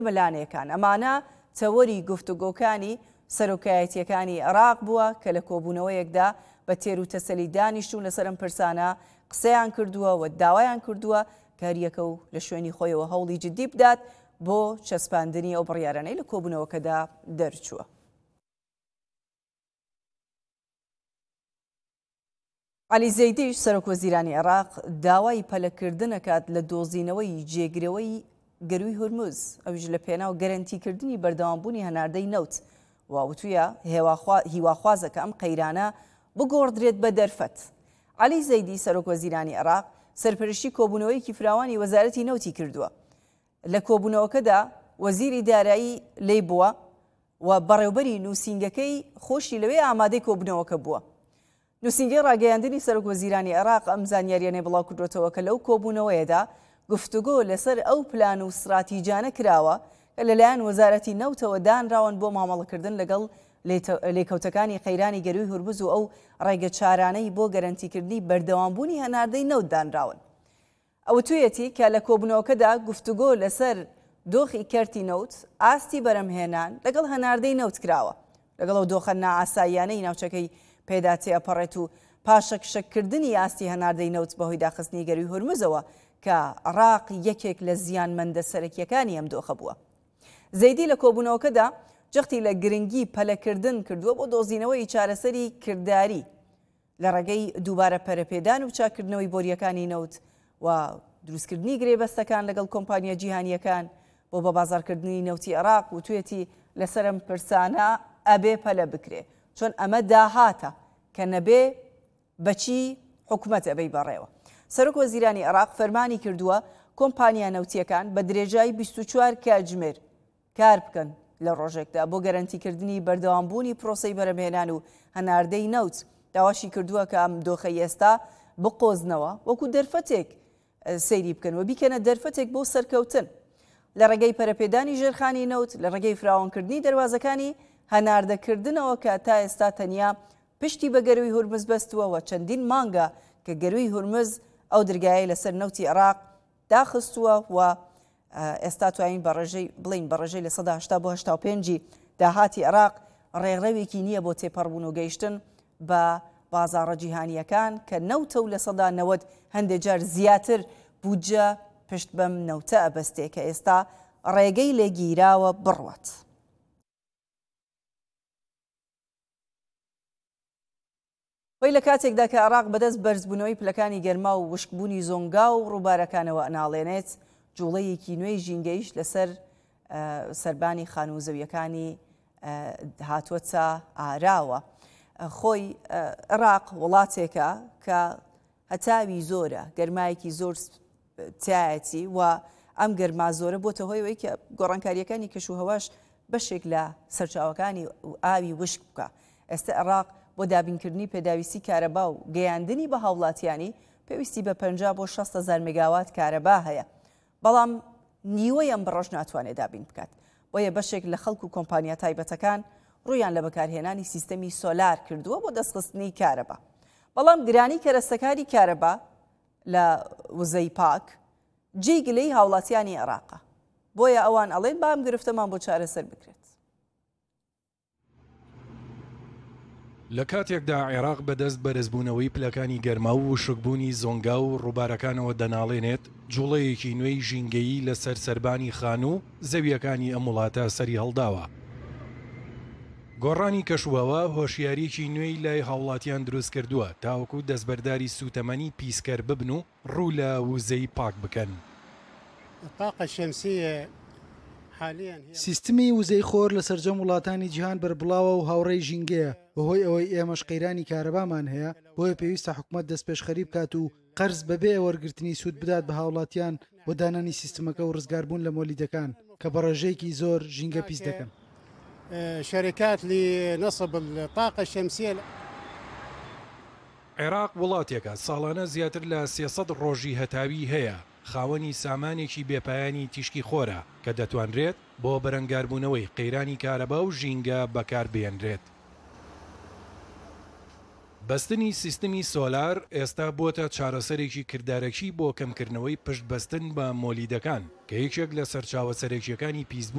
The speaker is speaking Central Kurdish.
مەلانەکان ئەمانە تەوەری گفتوگۆکانی سەرۆکایەتیەکانی عێراق بووە کە لە کۆبوونەوەیەکدا بە تێر و تەسەلی دانیشتوون لەسەر ئەم پرسانە قسەیان کردووە و داوایان کردووە کە هەریەکە و لە شوێنی خۆیەوە هەوڵی جددی بدات بۆ چەسپاندنی ئەو بڕیارانەی لە کۆبوونەوەکەدا دەرچووە. عەلی زەیدیش سەرۆکوەزیرانی عێراق داوای پەلەکردنەکات لە دۆزینەوەی جێگرەوەی گەروی هورموز ئەویش لە پێناو گەرەنتیکردنی بەردەوامبوونی هەناردەی نەوت ووتویە هیواخوازەکە ئەم قەیرانە بگۆڕدرێت بە دەرفەت. عەلی زەیدی سەرۆکوەزیرانی عێراق سەرپەرشتی کۆبوونەوەیەکی فراوانی وەزارەتی نەوتی کردووە. لە کۆبوونەوەکەدا وەزیری دارایی لێی بووە و بەڕێوەبەری نووسینگەکەی خۆشی لەوێ ئامادەی کۆبوونەوەکە بووە. نووسینگەی ڕاگەیاندنی سەرۆکوەزیرانی عێراق ئەم زانیاریانەی بڵاو کردوێتەوە کە لەو کۆبوونەوەیەدا گفتوگۆ لەسەر ئەو پلان و استراتیجانە کراوە کە لەلایەن وەزارەتی نەوتەوە دانراون بۆ مامەڵەکردن لەگەڵ لێکەوتەکانی قەیرانی گەروی هورموز و ئەو ڕێگە چارانەی بۆ گەرەنتیکردنی بەردەوامبوونی هەناردەی نەوت دانراون. ئەوە توێتی کە لە کۆبوونەوەکەدا گفتوگۆ لەسەر دۆخی کەرتی نەوت ئاستی بەرەمهێنان لەگەڵ هەناردەی نەوت کراوە لەگەڵ ئەو دۆخە نائاساییانەی ناوچەکەی پێدا تێپەڕێت و پاشەکشەکردنی ئاستی هەناردەی نەوت بەهۆی داخستنی گەروی هورموزەوە کە عێراق یەکێک لە زیانمەندە سەرەکیەکانی ئەم دۆخە بووە. زەیدی لە کۆبوونەوەکەدا جەختی لە گرنگی پەلەکردن کردووە بۆ دۆزینەوەی چارەسەری کردداری لە ڕێگەی دووبارە پەرەپێدان و چاکردنەوەی بۆریەکانی نەوت و دروستکردنی گرێبەستەکان لەگەڵ کۆمپانیە جیهانیەکان بۆ بە بازارکردنی نەوتی عێراق و توێتی لەسەرم پرسانە ئەبێ پەلە بکرێ چۆن ئەمە داهاتە کە نەبێ بەچی حکومەت ئەبەی بەڕێوە. سەرۆکوەزیرانی عێراق فەرمانی کردووە کۆمپانیا نەوتیەکان بە درێژایی 24 کاتژمێر کار بکەن لە ڕۆژێکدا بۆ گەرەنتیکردنی بەردەوامبوونی پرۆسەی بەرەمهێنان و هەناردەی نەوت. داواشی کردووە کە ئەم دۆخەی ئێستا بقۆزنەوە وەکو دەرفەتێک سەیری بکەن و بیکەنە دەرفەتێک بۆ سەرکەوتن لە ڕێگەی پەرەپێدانی ژێرخانی نەوت لە ڕێگەی فراوانکردنی دەواازەکانی هەناردەکردنەوە کە تا ئێستا تەنیا پشتی بە گەروی هورمز بەستووە و چەندین مانگە کە گەروی هورمز ئەو دەرگایە لەسەر نەوتی عێراق داخستووە و ئێستا توانین بڵین بەڕێژەی لە 1970 بۆ 85 داهاتی عێراق ڕێڕەوێکی نییە بۆ تێپەڕبوون و گەیشتن بە بازاڕە جیهانیەکان کە نەوتە و لە 90 هەندێک جار زیاتر بودجە پشت بەم نەوتە ئەبەستێ کە ئێستا ڕێگەی لێگیراوە بڕوات. وی لە کاتێکدا کە عێراق بەدەست بەرزبوونەوەی پلەکانی گەرما و وشکبوونی زۆنگا و ڕووبارەکانەوە ئەناڵێنێت جوڵەیەکی نوێی ژینگەیش لەسەر سەربانی خانووزەویەکانی هاتووەتە ئاراوە. خۆی عێراق وڵاتێکە کە هەتاوی زۆرە گەرمایەکی زۆر تایەتی و ئەم گەرما زۆرە بۆتە هۆیەوەی کە گۆڕانکاریەکانی کەشوهەواش بەشێک لە سەرچاوەکانی ئاوی وشک بکە. ئێستا عێراق بۆ دابینکردنی پێداویستی کارەبا و گەیاندنی بە هاوڵاتیانی پێویستی بە 50 بۆ 60,000 مێگاوات کارەبا هەیە بەڵام نیوەی ئەم بڕۆژ ناتوانێت دابین بکات. بۆیە بەشێک لە خەڵک و کۆمپانیا تایبەتەکان ڕوویان لە بەکارهێنانی سیستەمی سۆلار کردووە بۆ دەستخستنی کارەبا. بەڵام گرانی کەرەستەکاری کارەبا لە وزەی پاک جێی گلەی هاوڵاتیانی عێراقە. بۆیە ئەوان ئەڵێن بام گرفتەمان بۆ چارەسەر بکرێت. لە کاتێکدا عێراق بەدەست بەرزبوونەوەی پلەکانی گەرما و وشکبوونی زۆنگا و ڕووبارەکانەوە دەناڵێنێت جوڵەیەکی نوێی ژینگەیی لەسەر سەربانی خان و زەویەکانی ئەم وڵاتە سەری هەڵداوە. گۆڕانی کەشوهەوا هۆشیاریەکی نوێی لای هاوڵاتیان دروست کردووە تاوەکو دەستبەرداری سوتەمەنی پیسکەر ببن و ڕوو لە وزەی پاک بکەن. سیستمی وزەی خۆر لە سەرجەم وڵاتانی جیهان بەربڵاوە و هاوڕێی ژینگەیە بەهۆی ئەوەی ئێمەش قەیرانی کارەبامان هەیە بۆیە پێویستە حکوومەت دەستپێشخەری بکات و قەرز بەبێ وەرگرتنی سوود بدات بە هاوڵاتیان بۆ دانانی سیستمەکە و ڕزگاربوون لە مۆلیدەکان کە بە ڕێژەیەکی زۆر ژینگە پیس دەکەن. شركات لنصب الطاقة الشمسية. عێراق وڵاتێکە ساڵانە زیاتر لە 300 ڕۆژی هەتاوی هەیە خاوەنی سامانێکی بێپایانی تیشکی خۆرە کە دەتوانرێت بۆ بەرەنگاربوونەوەی قەیرانی کارەبا و ژینگە بەکاربێنرێت. بەستنی سیستمی سۆلار ئێستا بۆتە چارەسەرێکی کردارەکی بۆ کەمکردنەوەی پشت بەستن بە مۆلیدەکان کە یەکێک لە سەرچاوە سەرەکیەکانی پیسبوون